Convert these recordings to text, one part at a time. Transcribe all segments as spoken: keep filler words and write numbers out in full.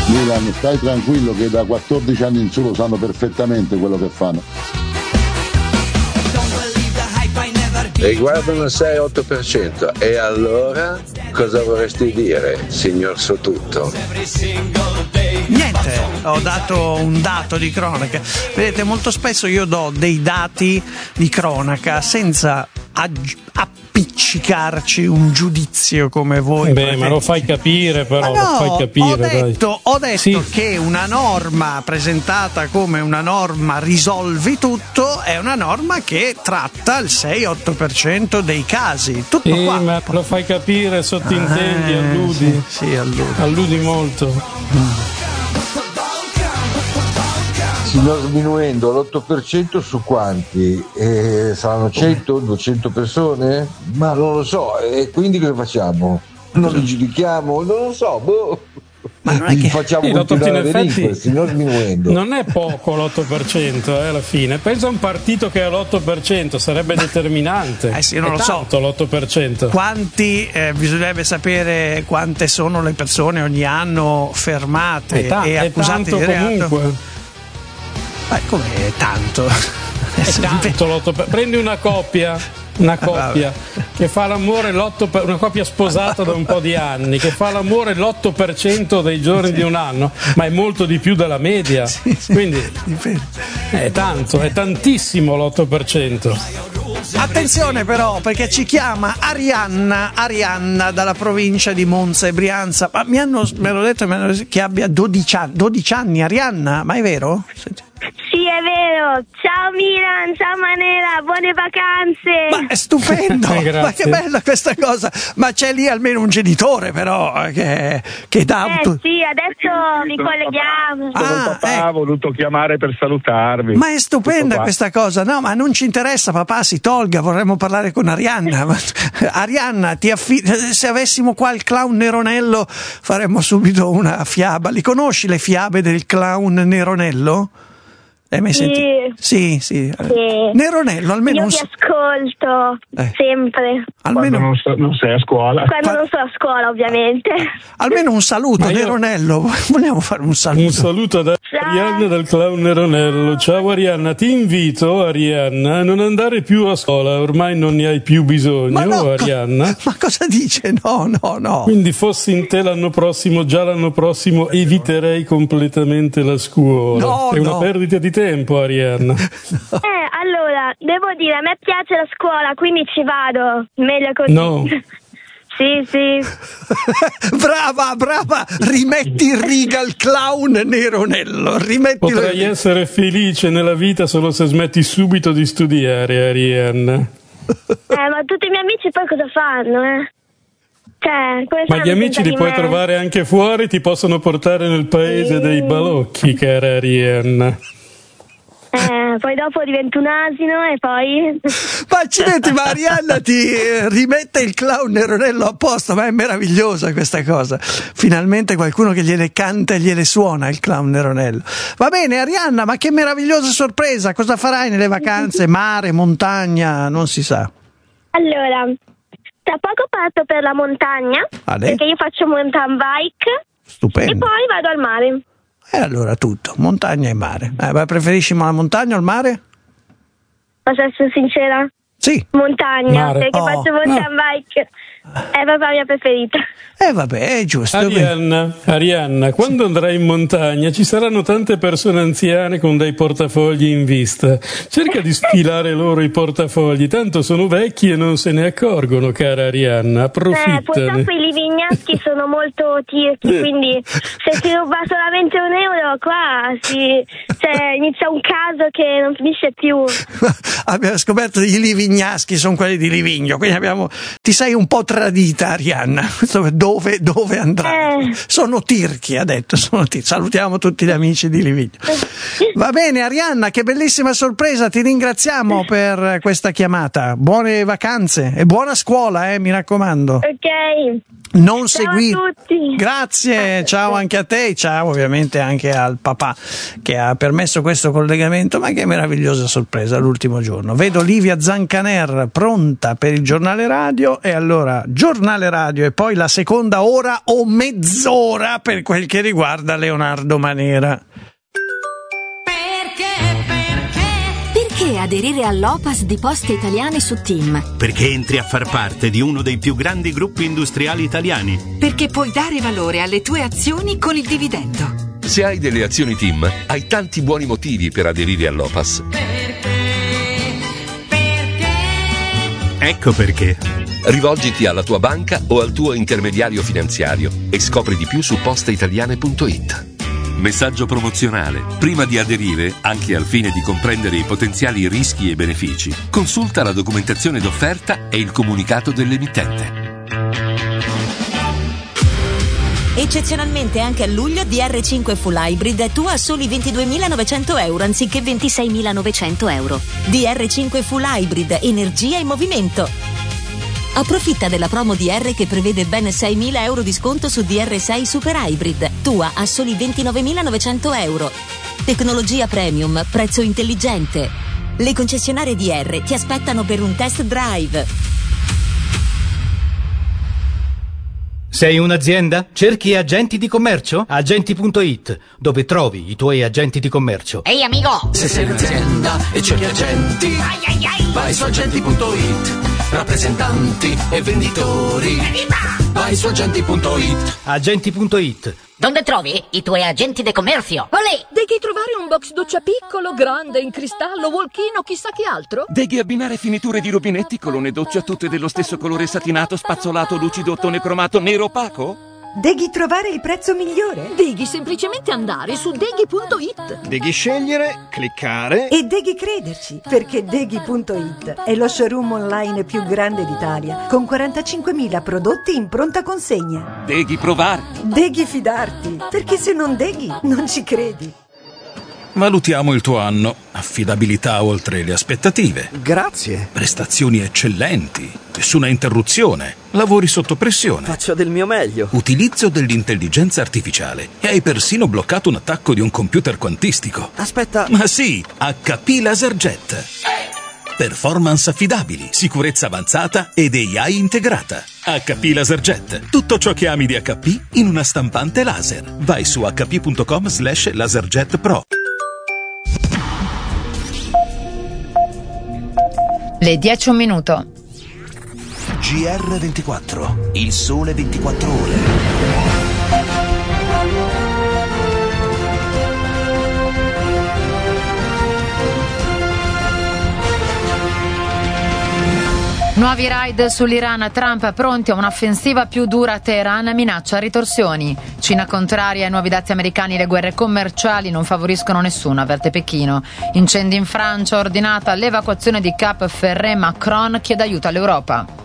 Milan, stai tranquillo che da quattordici anni in su lo sanno perfettamente quello che fanno. Riguardano il sei otto per cento, e allora cosa vorresti dire, signor Sotutto? Niente, ho dato un dato di cronaca. Vedete, molto spesso io do dei dati di cronaca senza aggi- appiccicarci un giudizio come voi. Beh, ma lo fai capire, però, ma no, lo fai capire. Ho detto, dai. ho detto sì. che una norma presentata come una norma risolvi tutto è una norma che tratta il sei otto per cento dei casi. Tutto Eh, qua. ma lo fai capire, sottintendi, Eh, alludi. Sì, sì, alludi. Alludi molto. Signor Sminuendo, l'otto per cento su quanti? Eh, saranno cento, duecento persone? Ma non lo so, e quindi cosa facciamo? Non li giudichiamo? Non lo so, boh. Ma non è Li che... facciamo Sì, continuare a in effetti delinquere, signor Sminuendo. Non è poco l'otto per cento, eh, alla fine. Pensa a un partito che ha l'otto per cento, sarebbe determinante. Eh sì, non è lo so. tanto l'otto per cento. Quanti, eh, bisognerebbe sapere quante sono le persone ogni anno fermate È, ta- e è accusate tanto di reato. comunque. Ma come è tanto? È tanto l'otto per... Prendi una coppia, una coppia che fa l'amore l'otto per... una coppia sposata da un po' di anni, che fa l'amore l'otto per cento dei giorni sì. di un anno, ma è molto di più della media. Sì, sì. Quindi è tanto, è tantissimo l'otto per cento. Attenzione però, perché ci chiama Arianna, Arianna dalla provincia di Monza e Brianza. Ma mi hanno, me l'ho detto, mi hanno detto che abbia dodici anni, dodici anni Arianna, ma è vero? Senti. Sì, è vero. Ciao Milan, ciao Manera, buone vacanze. Ma è stupendo, ma che bella questa cosa. Ma c'è lì almeno un genitore però che, che dà Eh un... sì, adesso mi colleghiamo. Ah, il papà ecco. ha voluto chiamare per salutarvi. Ma è stupenda questa cosa. No, ma non ci interessa, papà, si tolga, vorremmo parlare con Arianna. Ma, Arianna, ti affi- se avessimo qua il clown Neronello faremmo subito una fiaba. Li conosci le fiabe del clown Neronello? Hai mai Sì. sentito? Sì, sì. Sì. Neronello, almeno Io un... vi ascolto Eh. sempre. almeno... Quando non, so, non sei a scuola. Quando Fa- non sto a scuola, ovviamente. almeno un saluto, Ma io- Neronello. Vogliamo fare un saluto? Un saluto ad Ciao. Arianna dal clown Neronello. Ciao Arianna, ti invito, Arianna, a non andare più a scuola, ormai non ne hai più bisogno, Ma no, Arianna. co- ma cosa dice? No, no, no. Quindi fossi in te l'anno prossimo, già l'anno prossimo eviterei completamente la scuola. No, È una no. perdita di tempo, Arianna. Eh, allora, devo dire, a me piace la scuola, quindi ci vado. Meglio così. No. Sì, sì. Brava, brava, rimetti in riga il clown Neronello, rimettilo in Potrai riga. essere felice nella vita solo se smetti subito di studiare, Arianna. Eh, ma tutti i miei amici poi cosa fanno, eh? Cioè, come Ma fanno gli amici senza li di puoi me? trovare anche fuori, ti possono portare nel paese Sì. dei balocchi, cara Arianna. Eh, poi dopo divento un asino e poi... Ma accidenti, ma Arianna ti eh, rimette il clown Neronello a posto, ma è meravigliosa questa cosa. Finalmente qualcuno che gliele canta e gliele suona il clown Neronello. Va bene, Arianna, ma che meravigliosa sorpresa! Cosa farai nelle vacanze? Mare, montagna, non si sa. Allora, tra poco parto per la montagna, Ale? perché io faccio mountain bike, Stupendo. e poi vado al mare. E allora tutto, montagna e mare. Eh, ma preferisci la montagna o il mare? Posso essere sincera? Sì. Montagna, Mare. perché Oh, faccio mountain bike. È proprio la mia preferita. Eh vabbè, è giusto. Arianna, Arianna, quando andrai in montagna ci saranno tante persone anziane con dei portafogli in vista. Cerca di sfilare loro i portafogli, tanto sono vecchi e non se ne accorgono, cara Arianna. Eh, Approfittane. purtroppo i livignaschi sono molto tirchi, quindi se si ruba solamente un euro qua si, cioè, inizia un caso che non finisce più. Abbiamo scoperto che i livignaschi sono quelli di Livigno, quindi abbiamo... ti sei un po' tradita, Arianna. Dove, dove andrai? Eh. Sono tirchi, ha detto. Sono tirchi. Salutiamo tutti gli amici di Livigno. Va bene, Arianna, che bellissima sorpresa. Ti ringraziamo per questa chiamata. Buone vacanze e buona scuola, eh, mi raccomando. Ok. Non Ciao seguire. a tutti. Grazie, ciao anche a te, ciao ovviamente anche al papà che ha permesso questo collegamento, ma che meravigliosa sorpresa l'ultimo giorno. Vedo Livia Zancaner pronta per il giornale radio e allora ora giornale radio e poi la seconda ora o mezz'ora per quel che riguarda Leonardo Manera. Perché aderire all'O P A S di Poste Italiane su TIM? Perché entri a far parte di uno dei più grandi gruppi industriali italiani. Perché puoi dare valore alle tue azioni con il dividendo. Se hai delle azioni TIM, hai tanti buoni motivi per aderire all'O P A S. Perché? Perché? Ecco perché. Rivolgiti alla tua banca o al tuo intermediario finanziario e scopri di più su posteitaliane punto it. Messaggio promozionale. Prima di aderire, anche al fine di comprendere i potenziali rischi e benefici, consulta la documentazione d'offerta e il comunicato dell'emittente. Eccezionalmente anche a luglio D R cinque Full Hybrid tu a soli ventiduemilanovecento euro anziché ventiseimilanovecento euro. D R cinque Full Hybrid, energia e movimento. Approfitta della promo D R che prevede ben seimila euro di sconto su D R sei Super Hybrid, tua a soli ventinovemilanovecento euro. Tecnologia premium, prezzo intelligente. Le concessionarie D R ti aspettano per un test drive. Sei un'azienda? Cerchi agenti di commercio? Agenti punto it, dove trovi i tuoi agenti di commercio. Ehi amico! Se sei un'azienda e cerchi agenti, ai ai ai. vai su agenti punto it, rappresentanti e venditori. Evviva! Vai su agenti punto it. Agenti punto it. Dove trovi i tuoi agenti di commercio? Olè! Devi trovare un box doccia piccolo, grande, in cristallo, walk-in o chissà che altro? Devi abbinare finiture di rubinetti, colonne doccia tutte dello stesso colore satinato, spazzolato, lucido, ottone cromato, nero opaco? Devi trovare il prezzo migliore? Devi semplicemente andare su deghi punto it. Devi scegliere, cliccare e devi crederci, perché deghi punto it è lo showroom online più grande d'Italia, con quarantacinquemila prodotti in pronta consegna. Devi provare. Devi fidarti, perché se non deghi non ci credi. Valutiamo il tuo anno. Affidabilità oltre le aspettative. Grazie. Prestazioni eccellenti. Nessuna interruzione. Lavori sotto pressione. Faccio del mio meglio. Utilizzo dell'intelligenza artificiale. E hai persino bloccato un attacco di un computer quantistico. Aspetta. Ma sì, H P LaserJet. Performance affidabili, sicurezza avanzata ed A I integrata. H P LaserJet. Tutto ciò che ami di H P in una stampante laser. Vai su h p punto com slash laserjet pro. Le dieci un minuto. G R ventiquattro, il sole ventiquattro ore. Nuovi raid sull'Iran, Trump pronti a un'offensiva più dura a Teheran, minaccia ritorsioni. Cina contraria ai nuovi dazi americani, le guerre commerciali non favoriscono nessuno, avverte Pechino. Incendi in Francia, ordinata l'evacuazione di Cap Ferret, Macron chiede aiuto all'Europa.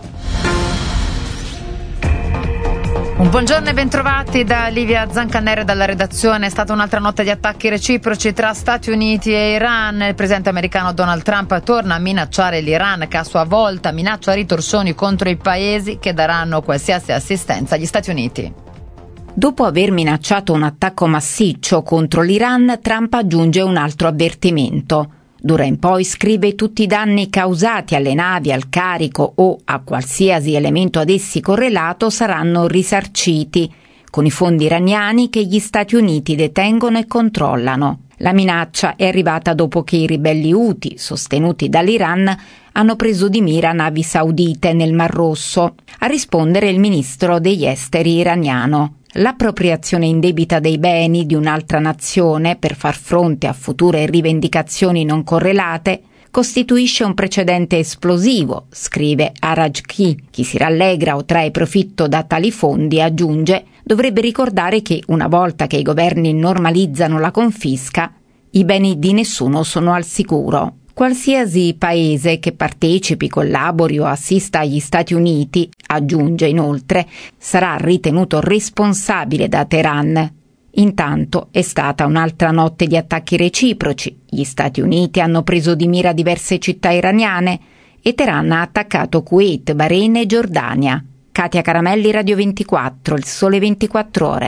Un buongiorno e bentrovati da Livia Zancanere dalla redazione. È stata un'altra notte di attacchi reciproci tra Stati Uniti e Iran. Il presidente americano Donald Trump torna a minacciare l'Iran, che a sua volta minaccia ritorsioni contro i paesi che daranno qualsiasi assistenza agli Stati Uniti. Dopo aver minacciato un attacco massiccio contro l'Iran, Trump aggiunge un altro avvertimento. D'ora in poi, scrive, tutti i danni causati alle navi, al carico o a qualsiasi elemento ad essi correlato saranno risarciti con i fondi iraniani che gli Stati Uniti detengono e controllano. La minaccia è arrivata dopo che i ribelli Houthi, sostenuti dall'Iran, hanno preso di mira navi saudite nel Mar Rosso. A rispondere il ministro degli esteri iraniano. L'appropriazione indebita dei beni di un'altra nazione per far fronte a future rivendicazioni non correlate costituisce un precedente esplosivo, scrive Arajki. Chi si rallegra o trae profitto da tali fondi, aggiunge, dovrebbe ricordare che una volta che i governi normalizzano la confisca, i beni di nessuno sono al sicuro. Qualsiasi paese che partecipi, collabori o assista agli Stati Uniti, aggiunge inoltre, sarà ritenuto responsabile da Teheran. Intanto è stata un'altra notte di attacchi reciproci. Gli Stati Uniti hanno preso di mira diverse città iraniane e Teheran ha attaccato Kuwait, Bahrain e Giordania. Katia Caramelli, Radio ventiquattro, il sole ventiquattro ore.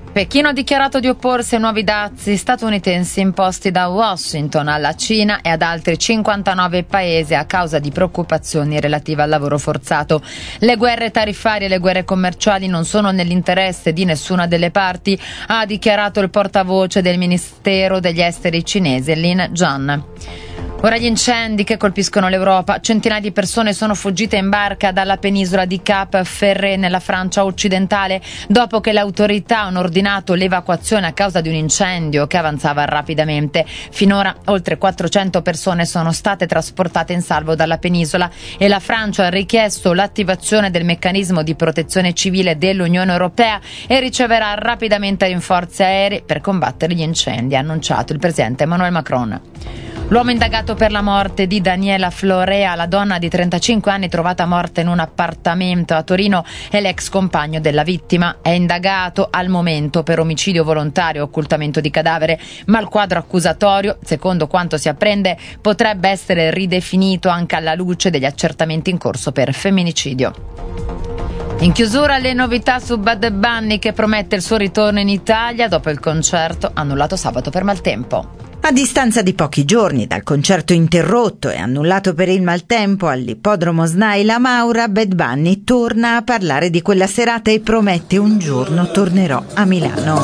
Pechino ha dichiarato di opporsi ai nuovi dazi statunitensi imposti da Washington alla Cina e ad altri cinquantanove paesi a causa di preoccupazioni relative al lavoro forzato. Le guerre tariffarie e le guerre commerciali non sono nell'interesse di nessuna delle parti, ha dichiarato il portavoce del Ministero degli Esteri cinese Lin Jian. Ora gli incendi che colpiscono l'Europa. Centinaia di persone sono fuggite in barca dalla penisola di Cap Ferret nella Francia occidentale dopo che le autorità hanno ordinato l'evacuazione a causa di un incendio che avanzava rapidamente. Finora oltre quattrocento persone sono state trasportate in salvo dalla penisola e la Francia ha richiesto l'attivazione del meccanismo di protezione civile dell'Unione Europea e riceverà rapidamente rinforzi aerei per combattere gli incendi, ha annunciato il presidente Emmanuel Macron. L'uomo indagato per la morte di Daniela Florea, la donna di trentacinque anni trovata morta in un appartamento a Torino, è l'ex compagno della vittima. È indagato al momento per omicidio volontario e occultamento di cadavere, ma il quadro accusatorio, secondo quanto si apprende, potrebbe essere ridefinito anche alla luce degli accertamenti in corso per femminicidio. In chiusura le novità su Bad Bunny, che promette il suo ritorno in Italia dopo il concerto annullato sabato per maltempo. A distanza di pochi giorni dal concerto interrotto e annullato per il maltempo all'ippodromo S N A I La Maura, Bad Bunny torna a parlare di quella serata e promette un giorno tornerò a Milano.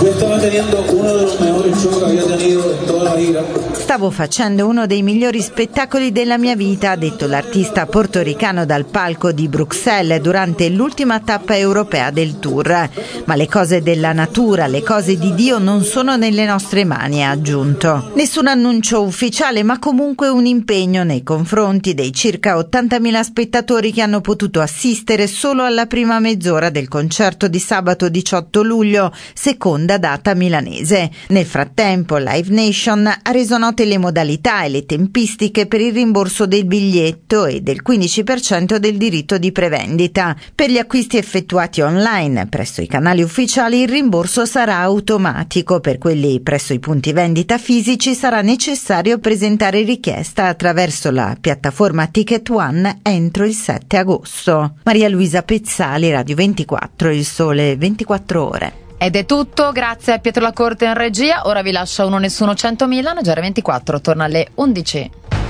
Stavo facendo uno dei migliori spettacoli della mia vita, ha detto l'artista portoricano dal palco di Bruxelles durante l'ultima tappa europea del tour. Ma le cose della natura, le cose di Dio non sono nelle nostre mani, ha aggiunto. Nessun annuncio ufficiale, ma comunque un impegno nei confronti dei circa ottantamila spettatori che hanno potuto assistere solo alla prima mezz'ora del concerto di sabato diciotto luglio, seconda data milanese. Nel frattempo Live Nation ha reso note le modalità e le tempistiche per il rimborso del biglietto e del quindici per cento del diritto di prevendita. Per gli acquisti effettuati online presso i canali ufficiali il rimborso sarà automatico, per quelli presso i punti vendita fisici sarà necessario presentare richiesta attraverso la piattaforma Ticket One entro il sette agosto. Maria Luisa Pezzali, Radio ventiquattro, Il Sole ventiquattro Ore. Ed è tutto, grazie a Pietro Lacorte in regia. Ora vi lascio Uno Nessuno centomila, G R ventiquattro torna alle undici.